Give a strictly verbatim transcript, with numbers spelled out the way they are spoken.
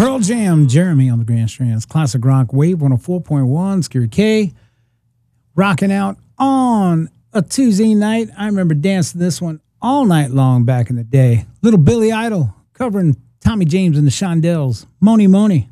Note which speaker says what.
Speaker 1: Pearl Jam, Jeremy on the Grand Strands. Classic Rock Wave one oh four point one. Scary K. Rocking out on a Tuesday night. I remember dancing this one all night long back in the day. Little Billy Idol covering Tommy James and the Shondells. Moni Moni.